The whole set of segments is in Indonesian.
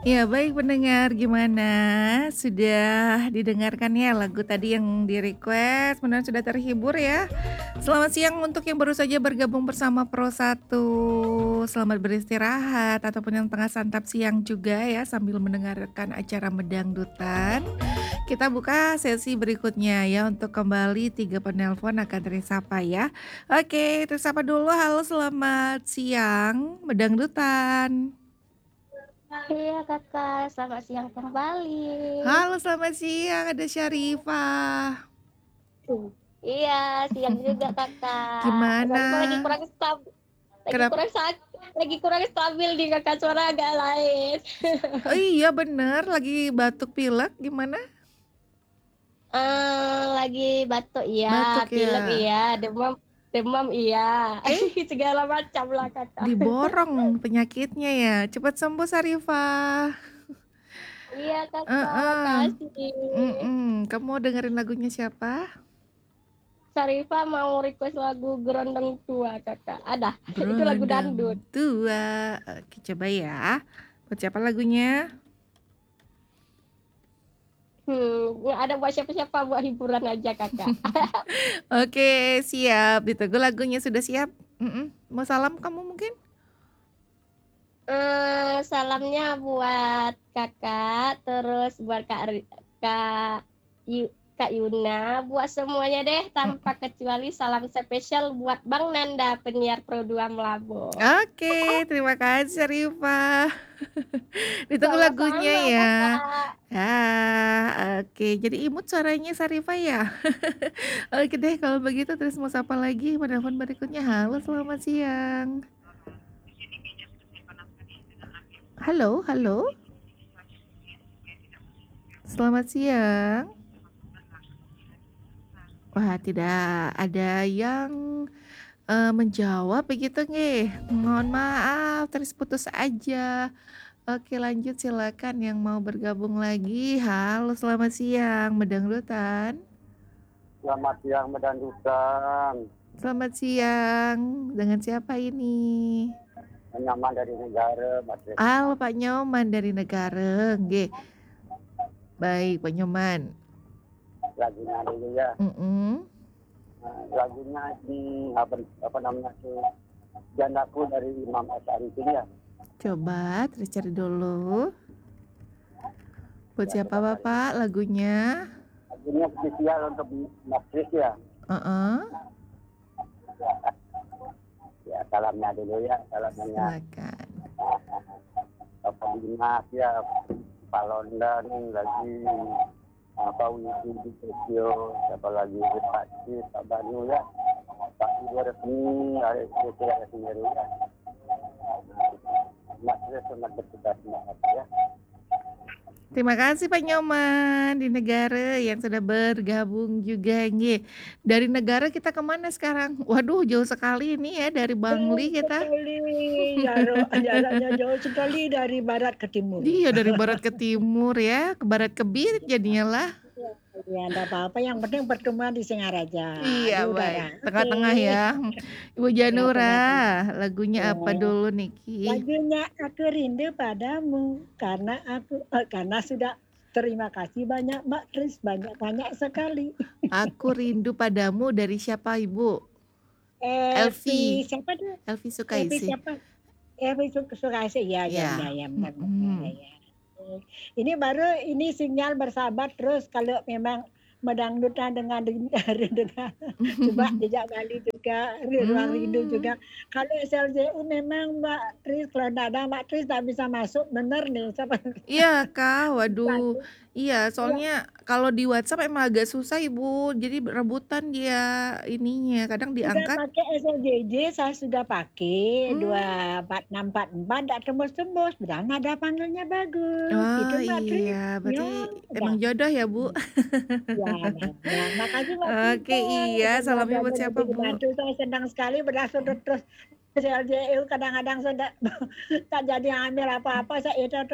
Ya, baik pendengar, gimana? Sudah didengarkan ya lagu tadi yang di-request, mudah-mudahan sudah terhibur ya. Selamat siang untuk yang baru saja bergabung bersama Pro 1. Selamat beristirahat ataupun yang tengah santap siang juga ya sambil mendengarkan acara Medangdutan. Kita buka sesi berikutnya ya untuk kembali 3 penelpon akan tersapa ya. Oke, tersapa dulu. Halo, selamat siang Medangdutan. Iya Kakak, selamat siang kembali. Halo, selamat siang, ada Syarifah. Iya, siang juga Kakak. Gimana? Syarifah lagi kurang stabil, lagi Kenapa? kurang sak, lagi kurang stabil di Kakak, suara agak lain. Oh iya bener, lagi batuk pilek gimana? Lagi batuk iya, Batuk pilek ya? iya, demam demam iya, Eh, segala macam lah Kakak. diborong penyakitnya ya. Cepat sembuh Sarifah. Iya Kakak, Heeh. makasih. Kamu mau dengerin lagunya siapa? Syarifah mau request lagu Gerondong Tua Kakak. Ada, itu lagu dangdut. Berondong tua. Oke, coba ya. Buat siapa lagunya? Nggak ada buat siapa-siapa, buat hiburan aja Kakak. Oke, siap. Ditunggu lagunya sudah siap. Mau salam kamu mungkin? Salamnya buat Kakak, terus buat Kak Yu Kak Yuna, buat semuanya deh tanpa kecuali salam spesial buat Bang Nanda, penyiar Pro 2 Melabor. Oke, terima kasih Sarifah. Ditunggu lagunya Sama-sama ya. Kakak. Oke. Jadi imut suaranya Sarifah ya? Oke deh kalau begitu terus mau sapa lagi penelpon berikutnya. Halo, selamat siang. Halo, halo. Selamat siang. Wah, tidak ada yang menjawab begitu nggih. Mohon maaf terputus aja. Oke, lanjut silakan yang mau bergabung lagi. Halo, selamat siang Medangdutan. Selamat siang Medangdutan. Selamat siang. Dengan siapa ini? Nyaman dari negara, Mas. Halo Pak Nyoman dari negara. Nggih. Baik, Pak Nyoman. Lagunya dulu ya. Lagunya di apa namanya tuh Jandaku dari Imam Asy'ari itu ya. Coba terus cari dulu. Buat siapa Bapak lagunya? Lagunya spesial untuk Mas Kris ya. Ya, salamnya dulu ya, salamnya. Silakan. Bapak Dimas ya, Pak Londan lagi Pak Widi di Tokyo, siapa lagi Pak Cis, Pak Banu ya, Pak Ibu Resmi, ada sendiri ya. Mas Kris selamat bertugas semangat ya. Terima kasih Pak Nyoman di negara yang sudah bergabung juga nggih. Dari negara kita kemana sekarang? Waduh jauh sekali ini ya dari Bangli kita. Jaraknya jauh sekali dari barat ke timur. Iya dari barat ke timur ya, ke barat ke bir jadinya lah. Ya enggak apa-apa, yang penting pertemuan di Singaraja. Iya Di baik, udara. tengah-tengah ya. Ibu Janura, lagunya apa dulu Niki? Lagunya Aku Rindu Padamu karena sudah terima kasih banyak Mbak Tris, banyak sekali. Aku Rindu Padamu dari siapa Ibu? Elvi siapa tuh? Elvi Elvi Sukaisi. siapa? Elvi Sukaisi ya. Ini baru sinyal bersahabat terus kalau memang Medangdutan dengan coba jejak Bali juga, Ruang Rindu juga. Kalau SLJU memang Mbak Tris, kalau tidak ada Mbak Tris tak bisa masuk, bener nih. Iya Kak, waduh. Iya, soalnya kalau di WhatsApp emang agak susah Ibu, jadi rebutan dia ininya, kadang Sudah diangkat. pakai SLJJ, saya sudah pakai 24644, tidak tembus-tembus, bilang ada panggilnya bagus. Oh Itu Mbak Tris. iya, berarti emang jodoh ya Bu? Ya, makasih Mbak Tris. Oke, iya, salamnya buat siapa Bu? Saya senang sekali berhasil terus SLJU kadang-kadang sudah tak jadi hamil apa-apa, saya itu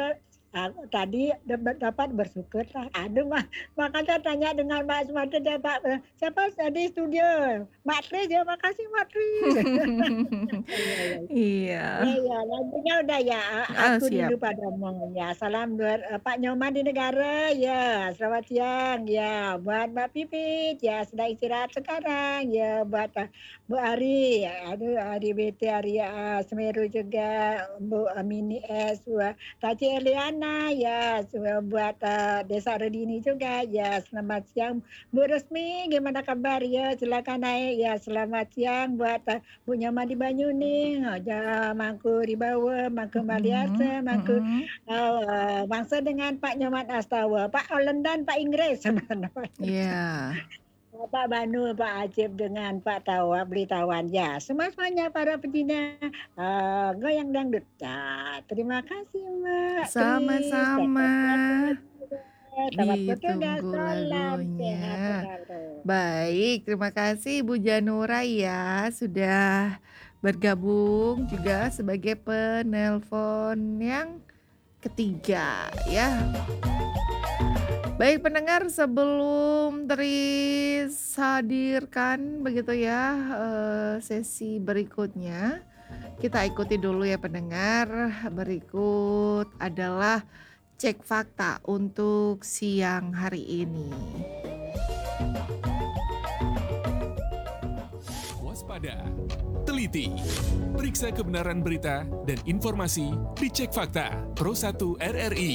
tadi dapat bersyukur lah. Aduh, makanya tanya dengan Mbak Sumarti dapat siapa di studio? Mbak Tris ya, makasih Mbak Tris. Iya, iya. Iya. Ya, ya, lagunya udah ya. Ah, Aku siap. rindu padamu. Ya, salam buat Pak Nyoman di negara. Ya, selamat siang. Ya, buat Mbak Pipit. Ya, sedang istirahat sekarang. Ya, buat Bu Ari. Ya, aduh, Ari BT, Ari Semeru juga. Bu Mini S. Buat Taci Eliana. Ya, buat Desa Redini juga. Ya, selamat siang. Bu Resmi, gimana kabar? Ya, silakan naik. Ya, selamat siang buat Bu Nyoman di Banyuning, aja mangku di bawah, mangku Mhm, Maliasa, mangku mhm. bangsa dengan Pak Nyoman Astawa, Pak Olendan, Pak Inggris, Iya. Pak Banu, Pak Acep dengan Pak Tawa, Belitawan. Ya, semuanya para pecinta goyang dangdut. Ya, terima kasih Mbak Tris. Sama-sama. Selamat bertugas, Ditunggu salam sehat lagunya. selalu. Baik, terima kasih Ibu Janura ya sudah bergabung juga sebagai penelpon yang ketiga ya. Baik pendengar, sebelum Tris hadirkan begitu ya sesi berikutnya, kita ikuti dulu ya pendengar. Berikut adalah cek fakta untuk siang hari ini. Waspada, teliti, periksa kebenaran berita dan informasi di Cek Fakta Pro 1 RRI.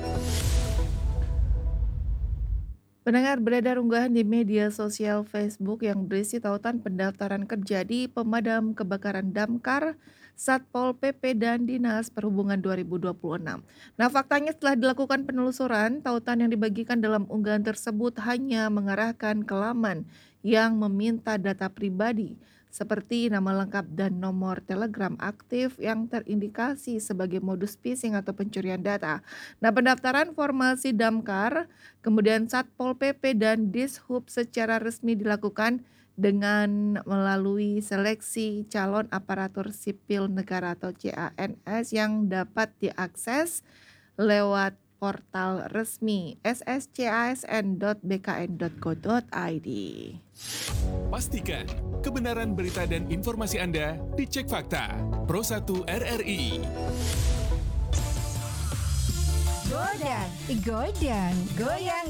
Pendengar, beredar unggahan di media sosial Facebook yang berisi tautan pendaftaran kerja di Pemadam Kebakaran Damkar, Satpol PP dan Dinas Perhubungan 2026. Nah, faktanya setelah dilakukan penelusuran, tautan yang dibagikan dalam unggahan tersebut hanya mengarahkan ke laman yang meminta data pribadi seperti nama lengkap dan nomor telegram aktif yang terindikasi sebagai modus phishing atau pencurian data. Nah, pendaftaran formasi Damkar, kemudian Satpol PP dan Dishub secara resmi dilakukan dengan melalui seleksi calon aparatur sipil negara atau CANS yang dapat diakses lewat portal resmi sscasn.bkn.go.id. Pastikan kebenaran berita dan informasi Anda di Cek Fakta Pro 1 RRI. Godang, goyang